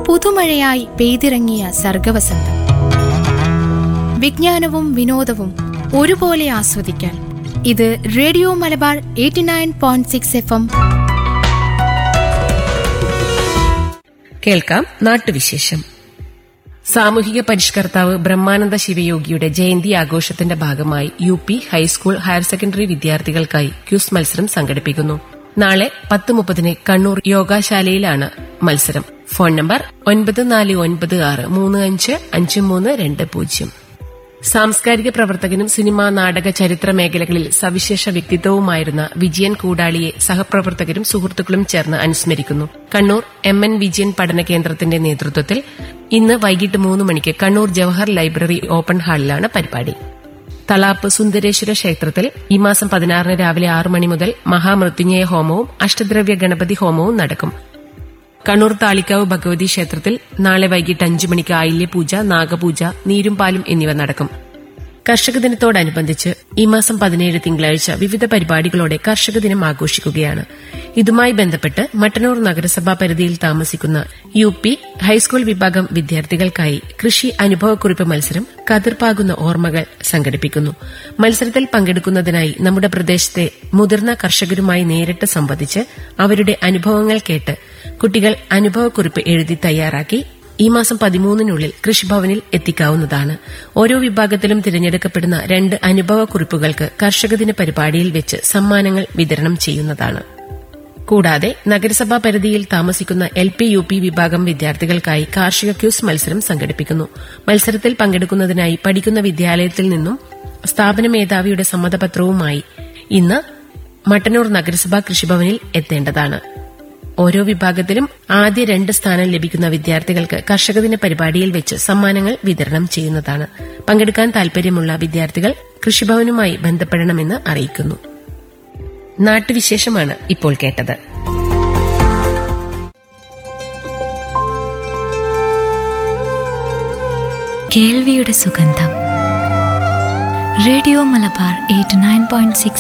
പുതുമഴയായി പെയ്തിറങ്ങിയ സർഗവസന്തം. വിജ്ഞാനവും വിനോദവും ഒരുപോലെ ആസ്വദിക്കാൻ ഇത് റേഡിയോ മലബാർ 89.6 FM. കേൾക്കാം നാട്ടുവിശേഷം. സാമൂഹിക പരിഷ്കർത്താവ് ബ്രഹ്മാനന്ദ ശിവയോഗിയുടെ ജയന്തി ആഘോഷത്തിന്റെ ഭാഗമായി UP ഹൈസ്കൂൾ ഹയർ സെക്കൻഡറി വിദ്യാർത്ഥികൾക്കായി ക്യൂസ് മത്സരം സംഘടിപ്പിക്കുന്നു. നാളെ 10:30 കണ്ണൂർ യോഗാശാലയിലാണ് മത്സരം. Phone number 9496355320. സാംസ്കാരിക പ്രവർത്തകനും സിനിമാ, നാടക, ചരിത്ര മേഖലകളിൽ സവിശേഷ വ്യക്തിത്വവുമായിരുന്ന വിജയൻ കൂടാളിയെ സഹപ്രവർത്തകരും സുഹൃത്തുക്കളും ചേർന്ന് അനുസ്മരിക്കുന്നു. കണ്ണൂർ MN വിജയൻ പഠന കേന്ദ്രത്തിന്റെ നേതൃത്വത്തിൽ ഇന്ന് വൈകിട്ട് 3 മണിക്ക് കണ്ണൂർ ജവഹർ ലൈബ്രറി ഓപ്പൺ ഹാളിലാണ് പരിപാടി. തളാപ്പ് സുന്ദരേശ്വര ക്ഷേത്രത്തിൽ ഈ മാസം 16 രാവിലെ 6 മണി മുതൽ മഹാമൃത്യുഞ്ജയ ഹോമവും അഷ്ടദ്രവ്യ ഗണപതി ഹോമവും നടക്കും. കണ്ണൂർ താളിക്കാവ് ഭഗവതി ക്ഷേത്രത്തിൽ നാളെ വൈകിട്ട് 5 മണിക്ക് ആയില്യപൂജ, നാഗപൂജ, നീരും പാലും എന്നിവ നടക്കും. കർഷക ദിനത്തോടനുബന്ധിച്ച് ഈ മാസം 17 തിങ്കളാഴ്ച വിവിധ പരിപാടികളോടെ കർഷക ദിനം ആഘോഷിക്കുകയാണ്. ഇതുമായി ബന്ധപ്പെട്ട് മട്ടന്നൂർ നഗരസഭാ പരിധിയിൽ താമസിക്കുന്ന UP ഹൈസ്കൂൾ വിഭാഗം വിദ്യാർത്ഥികൾക്കായി കൃഷി അനുഭവക്കുറിപ്പ് മത്സരം കതിർപ്പാകുന്ന ഓർമ്മകൾ സംഘടിപ്പിക്കുന്നു. മത്സരത്തിൽ പങ്കെടുക്കുന്നതിനായി നമ്മുടെ പ്രദേശത്തെ മുതിർന്ന കർഷകരുമായി നേരിട്ട് സംവദിച്ച് അവരുടെ അനുഭവങ്ങൾ കേട്ട് കുട്ടികൾ അനുഭവക്കുറിപ്പ് എഴുതി തയ്യാറാക്കി ഈ മാസം 13-നുള്ളിൽ കൃഷിഭവനിൽ എത്തിക്കാവുന്നതാണ്. ഓരോ വിഭാഗത്തിലും തിരഞ്ഞെടുക്കപ്പെടുന്ന 2 അനുഭവക്കുറിപ്പുകൾക്ക് കർഷകദിന പരിപാടിയിൽ വെച്ച് സമ്മാനങ്ങൾ വിതരണം ചെയ്യുന്നതാണ്. കൂടാതെ നഗരസഭാ പരിധിയിൽ താമസിക്കുന്ന LP UP വിഭാഗം വിദ്യാർത്ഥികൾക്കായി കാർഷിക ക്യൂസ് മത്സരം സംഘടിപ്പിക്കുന്നു. മത്സരത്തിൽ പങ്കെടുക്കുന്നതിനായി പഠിക്കുന്ന വിദ്യാലയത്തിൽ നിന്നും സ്ഥാപന മേധാവിയുടെ സമ്മതപത്രവുമായി ഇന്ന് മട്ടന്നൂർ നഗരസഭാ കൃഷിഭവനിൽ എത്തേണ്ടതാണ്. ഓരോ വിഭാഗത്തിലും ആദ്യ 2 സ്ഥാനം ലഭിക്കുന്ന വിദ്യാർത്ഥികൾക്ക് കർഷകദിന പരിപാടിയിൽ വെച്ച് സമ്മാനങ്ങൾ വിതരണം ചെയ്യുന്നതാണ്. പങ്കെടുക്കാൻ താൽപര്യമുള്ള വിദ്യാർത്ഥികൾ കൃഷിഭവനുമായി ബന്ധപ്പെടണമെന്ന് അറിയിക്കുന്നു. നാട്ടുവിശേഷമാണ് ഇപ്പോൾ കേട്ടത്. കേൾവിയുടെ സുഗന്ധം. റേഡിയോ മലബാർ 89.6